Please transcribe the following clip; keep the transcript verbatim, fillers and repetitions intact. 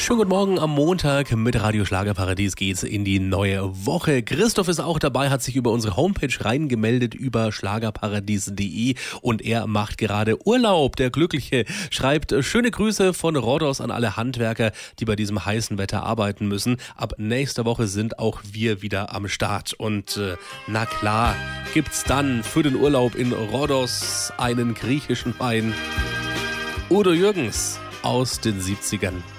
Schönen guten Morgen am Montag. Mit Radio Schlagerparadies geht's in die neue Woche. Christoph ist auch dabei, hat sich über unsere Homepage reingemeldet über schlagerparadies punkt de und er macht gerade Urlaub. Der Glückliche schreibt schöne Grüße von Rhodos an alle Handwerker, die bei diesem heißen Wetter arbeiten müssen. Ab nächster Woche sind auch wir wieder am Start. Und äh, na klar, gibt's dann für den Urlaub in Rhodos einen griechischen Wein. Udo Jürgens aus den siebzigern.